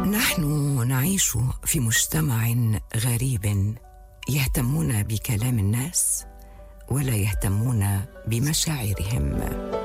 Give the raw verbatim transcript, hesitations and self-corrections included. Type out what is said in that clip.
نحن نعيش في مجتمع غريب، يهتمون بكلام الناس ولا يهتمون بمشاعرهم.